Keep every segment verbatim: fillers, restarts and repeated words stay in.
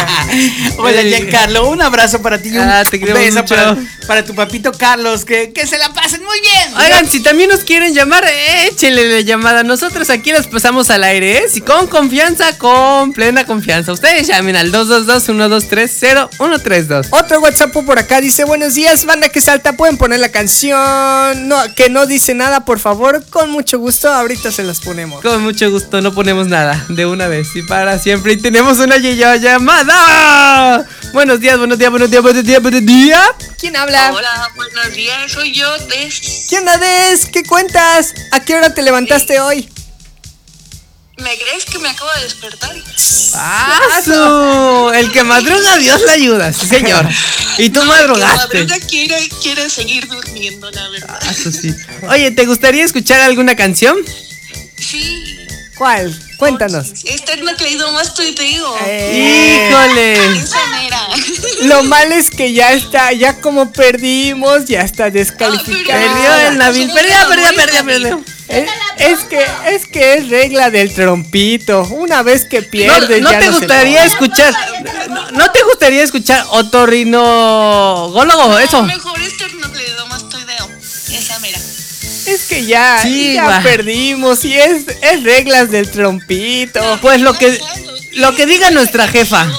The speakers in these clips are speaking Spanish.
Hola, Giancarlo, un abrazo para ti y un Ah, te queremos beso mucho. para, para tu papito Carlos, que, que se la pasen muy bien. Oigan, si también nos quieren llamar, échenle la llamada. Nosotros aquí los pasamos al aire, ¿eh? Si con confianza, con plena confianza. Ustedes llamen al dos dos dos, uno dos tres cero, uno tres dos. Otro WhatsApp por acá dice: buenos días, banda que salta, pueden poner la canción no, que no dice nada, por favor. Con mucho gusto, ahorita se las ponemos. Con mucho gusto, no ponemos nada, de una vez y para siempre. Y tenemos una ya- llamada. Buenos días, buenos días, buenos días, buenos días, buenos días. ¿Quién habla? Hola, buenos días, soy yo, Tess. ¿Quién onda, Des? ¿Qué cuentas? ¿A qué hora te levantaste hoy? ¿Me crees que me acabo de despertar? ¡Ah, su! El que madruga, Dios le ayuda, sí señor. Y tú No, madrugaste. El que madruga quiere, quiere seguir durmiendo, la verdad. Ah, su sí. Oye, ¿te gustaría escuchar alguna canción? Sí. ¿Cuál? Cuéntanos. Este no he creído más tuiteo. Eh, ¡Híjole! Esa mera. Lo malo es que ya está, ya como perdimos, ya está descalificado. Perdió el Nabil, perdió, perdió, perdió, perdió. Es, es que es que es regla del trompito. Una vez que pierdes, No, no ya te no se gustaría puede. escuchar, no, no te gustaría escuchar otorrinogólogo, eso. Mejor este no le doy más tuiteo. Esa mera. Es que ya, Sí, ya va. perdimos y es, es reglas del trompito. Pues lo que, lo que diga nuestra jefa,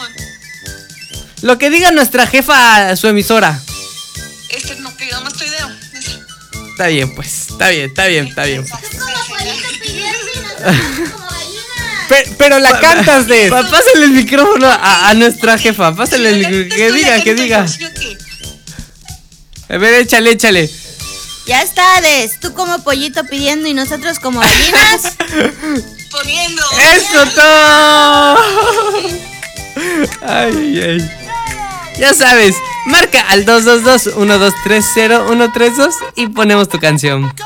lo que diga nuestra jefa a su emisora. Este no pido más tuiteo. Esa. Está bien, pues, está bien, está bien, está bien. Esa. Pe- pero la cantas de. Pa- Pásale el micrófono a, a nuestra jefa, pásale el micrófono, que Estoy diga, que atenta, diga. ¿sí o qué? A ver, échale, échale. Ya está, Des. Tú como pollito pidiendo y nosotros como gallinas. Poniendo. ¡Eso todo! Ay, ay, ay. Ya sabes, marca al dos dos dos, uno dos tres cero, uno tres dos y ponemos tu canción.